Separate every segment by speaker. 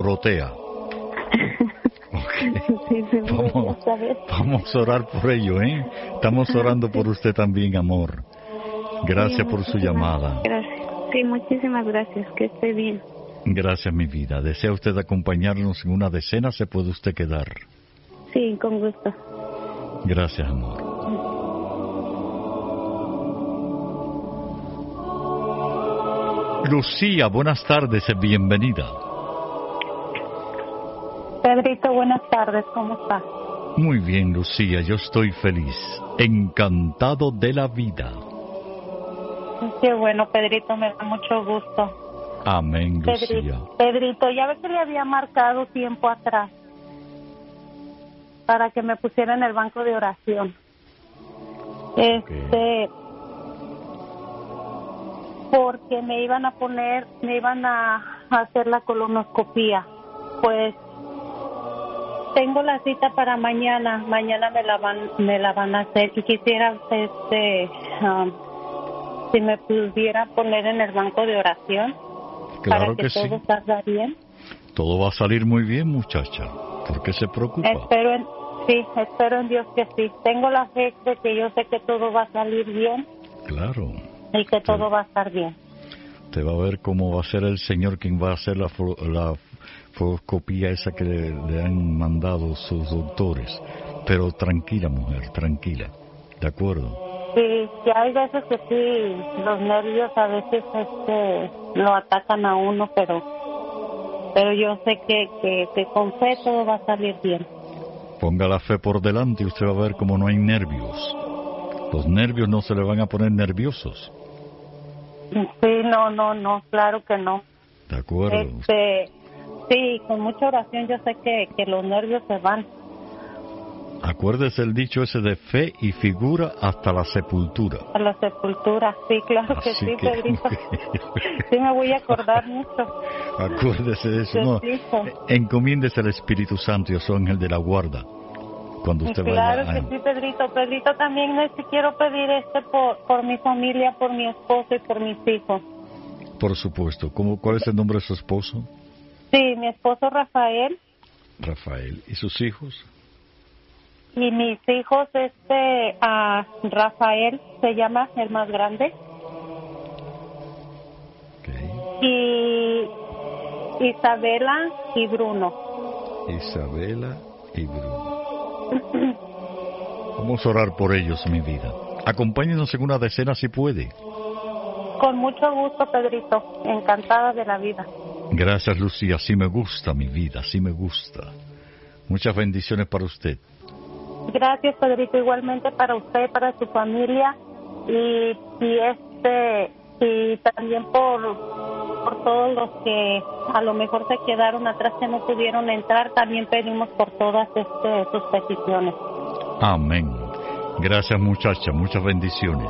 Speaker 1: protea. Okay.
Speaker 2: Sí,
Speaker 1: Vamos a orar por ello, ¿eh? Estamos orando por usted también, amor. Gracias por su llamada.
Speaker 2: Gracias. Sí, muchísimas gracias. Que esté bien.
Speaker 1: Gracias, mi vida. ¿Desea usted acompañarnos en una decena? ¿Se puede usted quedar?
Speaker 2: Sí, con gusto.
Speaker 1: Gracias, amor. Lucía, buenas tardes, bienvenida.
Speaker 2: Pedrito, buenas tardes, ¿cómo está?
Speaker 1: Muy bien, Lucía, yo estoy feliz, encantado de la vida.
Speaker 2: Qué bueno, Pedrito, me da mucho gusto.
Speaker 1: Amén, Lucía.
Speaker 2: Pedrito, ya ves que le había marcado tiempo atrás para que me pusiera en el banco de oración.
Speaker 1: Okay.
Speaker 2: Porque me iban a hacer la colonoscopía. Pues tengo la cita para mañana me la van a hacer y quisiera si me pudiera poner en el banco de oración.
Speaker 1: Claro
Speaker 2: para que todo
Speaker 1: sí.
Speaker 2: salga bien.
Speaker 1: Todo va a salir muy bien, muchacha. ¿Por qué se preocupa?
Speaker 2: Espero en Dios que sí. Tengo la fe de que yo sé que todo va a salir bien.
Speaker 1: Claro.
Speaker 2: Y que todo va a estar bien.
Speaker 1: Te va a ver cómo va a ser el Señor quien va a hacer la fotocopia esa que le han mandado sus doctores. Pero tranquila, mujer, tranquila. ¿De acuerdo?
Speaker 2: Sí, hay veces que sí, los nervios a veces lo atacan a uno, pero yo sé que con fe todo va a salir bien.
Speaker 1: Ponga la fe por delante y usted va a ver cómo no hay nervios. Los nervios no se le van a poner nerviosos.
Speaker 2: Sí, no, claro que no.
Speaker 1: De acuerdo.
Speaker 2: Sí, con mucha oración yo sé que los nervios se van.
Speaker 1: Acuérdese el dicho ese de fe y figura hasta la sepultura.
Speaker 2: A la sepultura, sí, claro que sí, Pedrito. Sí, me voy a acordar mucho.
Speaker 1: Acuérdese de eso. No, encomiéndese al Espíritu Santo y a su ángel de la guarda. Cuando usted
Speaker 2: claro
Speaker 1: vaya
Speaker 2: que sí, Pedrito. Pedrito, también quiero pedir por mi familia, por mi esposo y por mis hijos.
Speaker 1: Por supuesto. ¿Cuál es el nombre de su esposo?
Speaker 2: Sí, mi esposo Rafael.
Speaker 1: Rafael. ¿Y sus hijos?
Speaker 2: Y mis hijos, Rafael se llama el más grande.
Speaker 1: Okay.
Speaker 2: Y Isabela y Bruno.
Speaker 1: Isabela y Bruno. Vamos a orar por ellos, mi vida. Acompáñenos en una decena si puede.
Speaker 2: Con mucho gusto, Pedrito. Encantada de la vida.
Speaker 1: Gracias, Lucía. Sí me gusta, mi vida. Sí me gusta. Muchas bendiciones para usted.
Speaker 2: Gracias, Pedrito. Igualmente para usted, para su familia y también por todos los que a lo mejor se quedaron atrás, que no pudieron entrar. También pedimos por todas sus peticiones.
Speaker 1: Amén. Gracias, muchacha. Muchas bendiciones.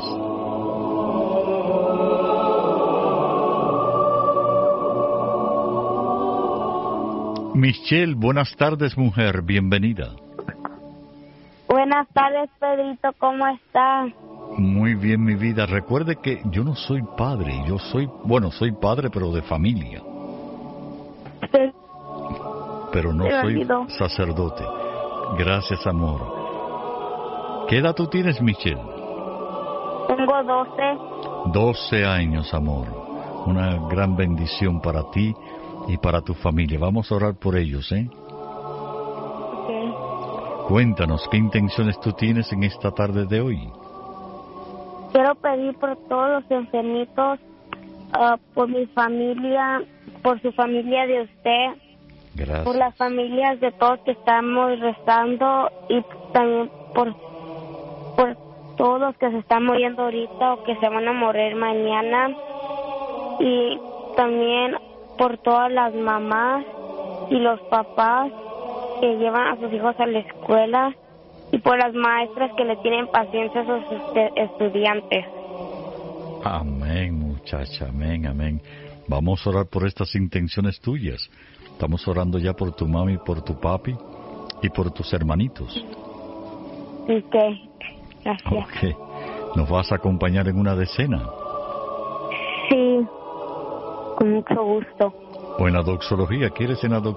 Speaker 1: Michelle, buenas tardes, mujer. Bienvenida.
Speaker 3: Buenas tardes, Pedrito. ¿Cómo está?
Speaker 1: Muy bien, mi vida. Recuerde que yo no soy padre. Soy padre, pero de familia.
Speaker 3: Sí.
Speaker 1: Pero no soy sacerdote. Gracias, amor. ¿Qué edad tú tienes, Michelle?
Speaker 3: Tengo
Speaker 1: 12 años, amor. Una gran bendición para ti y para tu familia. Vamos a orar por ellos, ¿eh?
Speaker 3: Okay.
Speaker 1: Cuéntanos, ¿qué intenciones tú tienes en esta tarde de hoy?
Speaker 3: Quiero pedir por todos los enfermitos, por mi familia, por su familia de usted.
Speaker 1: Gracias.
Speaker 3: Por las familias de todos que estamos rezando y también por todos los que se están muriendo ahorita o que se van a morir mañana. Y también por todas las mamás y los papás que llevan a sus hijos a la escuela y por las maestras que le tienen paciencia a sus estudiantes.
Speaker 1: Amén, muchacha, amén, amén. Vamos a orar por estas intenciones tuyas. Estamos orando ya por tu mami, por tu papi y por tus hermanitos.
Speaker 3: Ok, gracias.
Speaker 1: Okay. ¿Nos vas a acompañar en una decena?
Speaker 3: Sí, con mucho gusto.
Speaker 1: ¿O en la doxología? ¿Quieres en la